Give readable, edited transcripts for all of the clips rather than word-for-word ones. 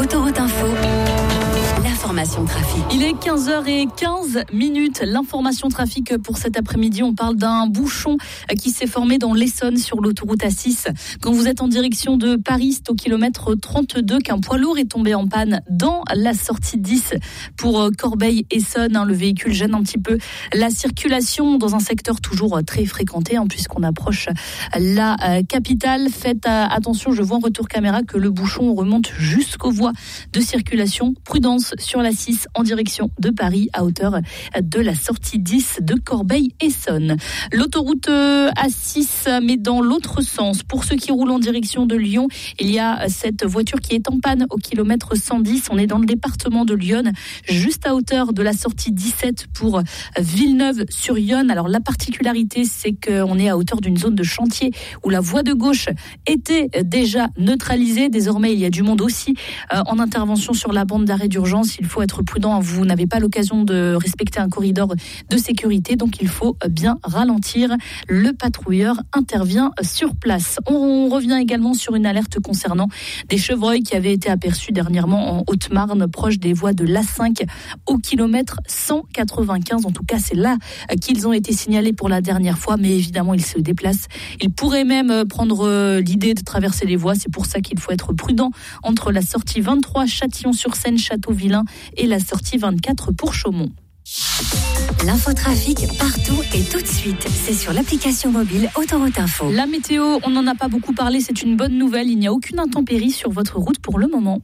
Autoroute Info, l'information trafic. Il est 15h15. L'information trafic pour cet après-midi. On parle d'un bouchon qui s'est formé dans l'Essonne sur l'autoroute A6. Quand vous êtes en direction de Paris, c'est au kilomètre 32 qu'un poids lourd est tombé en panne dans la sortie 10 pour Corbeil-Essonne. Le véhicule gêne un petit peu la circulation dans un secteur toujours très fréquenté puisqu'on approche la capitale. Faites attention, je vois en retour caméra que le bouchon remonte jusqu'aux voies de circulation. Prudence sur la 6 en direction de Paris à hauteur de la sortie 10 de Corbeil-Essonne. L'autoroute A6 mais dans l'autre sens. Pour ceux qui roulent en direction de Lyon, il y a cette voiture qui est en panne au kilomètre 110. On est dans le département de l'Yonne, juste à hauteur de la sortie 17 pour Villeneuve-sur-Yonne. Alors la particularité, c'est qu'on est à hauteur d'une zone de chantier où la voie de gauche était déjà neutralisée. Désormais, il y a du monde aussi en intervention sur la bande d'arrêt d'urgence. Il faut être prudent. Vous n'avez pas l'occasion de respecter un corridor de sécurité, donc il faut bien ralentir. Le patrouilleur intervient sur place. On revient également sur une alerte concernant des chevreuils qui avaient été aperçus dernièrement en Haute-Marne, proche des voies de l'A5 au kilomètre 195. En tout cas, c'est là qu'ils ont été signalés pour la dernière fois, mais évidemment, ils se déplacent. Ils pourraient même prendre l'idée de traverser les voies. C'est pour ça qu'il faut être prudent entre la sortie 23 Châtillon-sur-Seine, Château-Vilain et la sortie 24 pour Chaumont. L'infotrafic partout et tout de suite. C'est sur l'application mobile Autoroute Info. La météo, on n'en a pas beaucoup parlé. C'est une bonne nouvelle. Il n'y a aucune intempérie sur votre route pour le moment.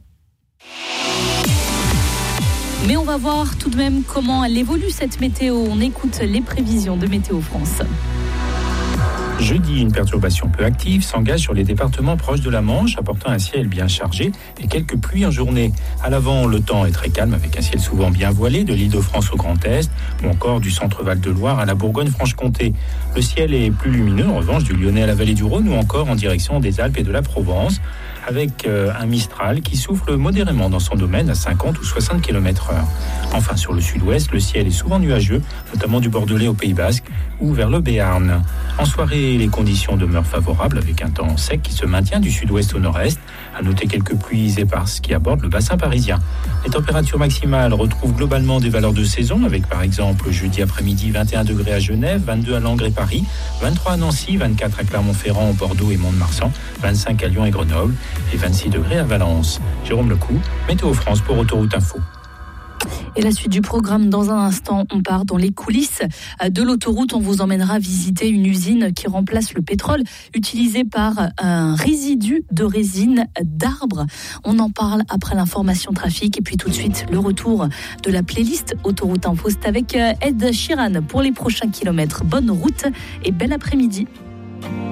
Mais on va voir tout de même comment elle évolue cette météo. On écoute les prévisions de Météo France. Jeudi, une perturbation peu active s'engage sur les départements proches de la Manche, apportant un ciel bien chargé et quelques pluies en journée. À l'avant, le temps est très calme avec un ciel souvent bien voilé de l'Île-de-France au Grand Est ou encore du centre Val-de-Loire à la Bourgogne-Franche-Comté. Le ciel est plus lumineux en revanche du Lyonnais à la vallée du Rhône ou encore en direction des Alpes et de la Provence, avec un Mistral qui souffle modérément dans son domaine à 50 ou 60 km/h. Enfin, sur le sud-ouest, le ciel est souvent nuageux, notamment du Bordelais au Pays Basque ou vers le Béarn. En soirée, les conditions demeurent favorables avec un temps sec qui se maintient du sud-ouest au nord-est. À noter quelques pluies éparses qui abordent le bassin parisien. Les températures maximales retrouvent globalement des valeurs de saison avec par exemple jeudi après-midi 21 degrés à Genève, 22 à Langres et Paris, 23 à Nancy, 24 à Clermont-Ferrand, Bordeaux et Mont-de-Marsan, 25 à Lyon et Grenoble et 26 degrés à Valence. Jérôme Lecou, Météo France pour Autoroute Info. Et la suite du programme, dans un instant, on part dans les coulisses de l'autoroute. On vous emmènera visiter une usine qui remplace le pétrole utilisé par un résidu de résine d'arbre. On en parle après l'information trafic. Et puis tout de suite, le retour de la playlist Autoroute Info. C'est avec Ed Sheeran pour les prochains kilomètres. Bonne route et bel après-midi.